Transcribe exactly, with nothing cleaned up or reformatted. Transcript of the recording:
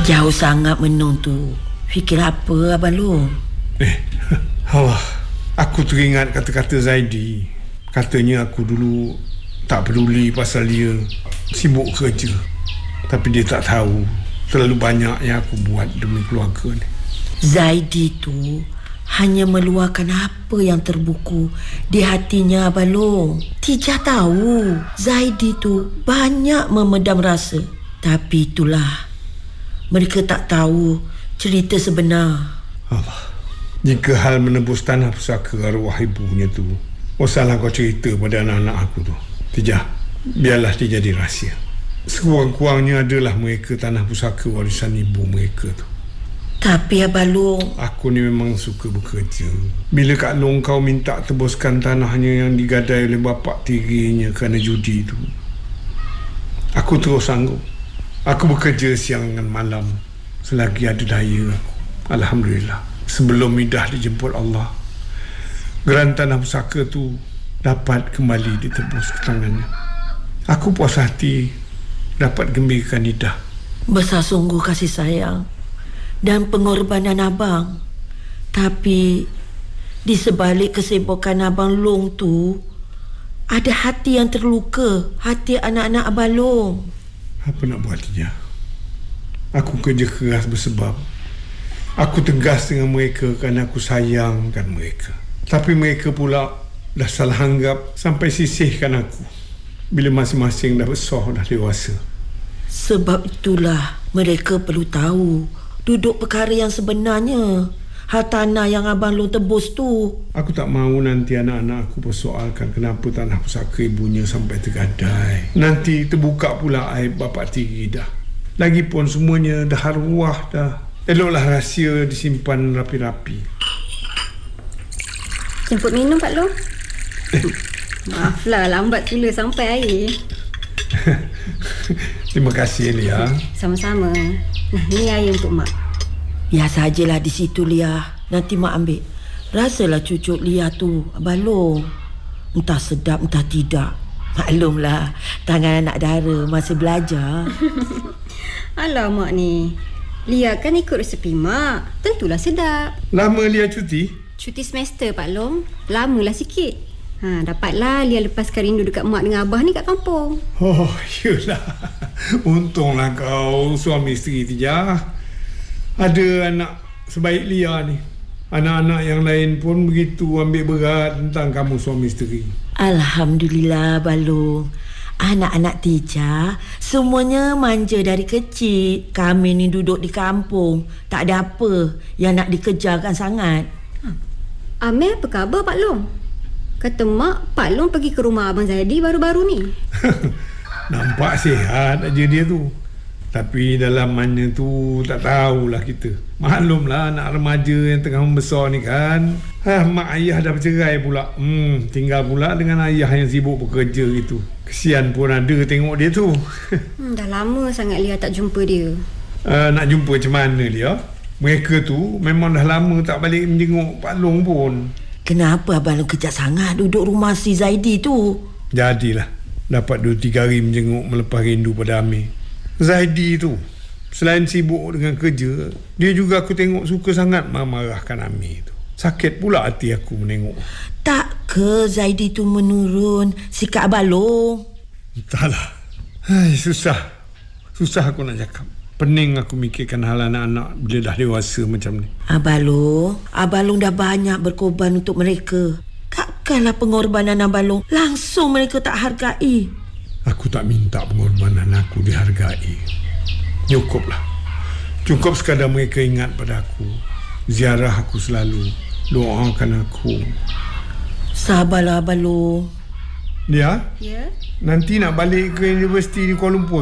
Jauh sangat menung tu. Fikir apa Abang Long? Eh, Allah, aku teringat kata-kata Zaidi. Katanya aku dulu tak peduli pasal dia sibuk kerja. Tapi dia tak tahu terlalu banyak yang aku buat demi keluarga ni. Zaidi tu hanya meluahkan apa yang terbuku di hatinya Abang Long. Tijah tahu Zaidi tu banyak memendam rasa. Tapi itulah, mereka tak tahu cerita sebenar. Allah, jika hal menebus tanah pusaka arwah ibunya tu, usahlah kau cerita pada anak-anak aku tu. Tijah, biarlah dia jadi rahsia. Sekurang-kurangnya adalah mereka tanah pusaka warisan ibu mereka tu. Tapi Abang Long, aku ni memang suka bekerja. Bila Kak Long kau minta tebuskan tanahnya yang digadai oleh bapak tirinya kerana judi tu, aku terus sanggup. Aku bekerja siang dan malam selagi ada daya aku. Alhamdulillah, sebelum Midah dijemput Allah, geran tanah pusaka tu dapat kembali ditebus ke tangannya. Aku puas hati dapat gembirakan Midah. Besar sungguh kasih sayang dan pengorbanan abang. Tapi di sebalik kesibukan Abang Long tu, ada hati yang terluka, hati anak-anak Abang Long. Apa nak buat dia? Aku kerja keras bersebab. Aku tegas dengan mereka kerana aku sayangkan mereka. Tapi mereka pula dah salah anggap sampai sisihkan aku bila masing-masing dah besar, dah dewasa. Sebab itulah mereka perlu tahu duduk perkara yang sebenarnya. Hal tanah yang Abang Long tebus tu. Aku tak mahu nanti anak-anak aku persoalkan kenapa tanah pusaka ibunya sampai tergadai. Nanti terbuka pula aib bapak tiri dah. Lagipun semuanya dah arwah dah. Eloklah rahsia disimpan rapi-rapi. Jemput minum Pak Long. Maaflah lambat pula sampai air. Terima kasih Lia. Sama-sama. Nah, ni air untuk Mak. Ya sajalah di situ Lia. Nanti Mak ambil. Rasalah cucuk Lia tu Abang Long. Entah sedap entah tidak. Maklumlah, tangan anak dara masih belajar. Alah Mak ni, Lia kan ikut resepi Mak. Tentulah sedap. Lama Lia cuti? Cuti semester Pak Long. Lamalah sikit. Ha, dapatlah Lia lepaskan rindu dekat Mak dengan Abah ni kat kampung. Oh, iyalah. Untunglah kau suami isteri Tijah. Ada anak sebaik Lia ni. Anak-anak yang lain pun begitu ambil berat tentang kamu suami isteri. Alhamdulillah Abang Long. Anak-anak Tijah semuanya manja dari kecil. Kami ni duduk di kampung, tak ada apa yang nak dikejarkan sangat. Amir apa khabar Pak Long? Kata Mak, Pak Long pergi ke rumah Abang Zaidi baru-baru ni. Nampak sihat aja dia tu. Tapi dalamannya tu tak tahulah kita. Maklumlah anak remaja yang tengah membesar ni kan. Ha, mak ayah dah bercerai pula. Hmm, tinggal pula dengan ayah yang sibuk bekerja gitu. Kesian pun ada tengok dia tu. hmm, Dah lama sangat Lia tak jumpa dia. Uh, nak jumpa macam mana Lia? Mereka tu memang dah lama tak balik menjenguk Pak Long pun. Kenapa Abang Long kejap sangat duduk rumah si Zaidi tu? Jadilah dapat dua tiga hari menjenguk melepas rindu pada Amir. Zaidi tu selain sibuk dengan kerja, dia juga aku tengok suka sangat marah-marahkan Amir tu. Sakit pula hati aku menengok. Tak ke Zaidi tu menurun sikap Abang Long? Entahlah. Hai, susah. Susah aku nak cakap. Pening aku mikirkan hal anak-anak bila dah dewasa macam ni. Abang Long, Abang Long dah banyak berkorban untuk mereka. Takkanlah pengorbanan Abang Long langsung mereka tak hargai. Aku tak minta pengorbanan aku dihargai. Cukuplah. Cukup sekadar mereka ingat pada aku. Ziarah aku selalu. Doakan aku. Sabarlah Abang Long. Dia? Ya? Nanti nak balik ke universiti di Kuala Lumpur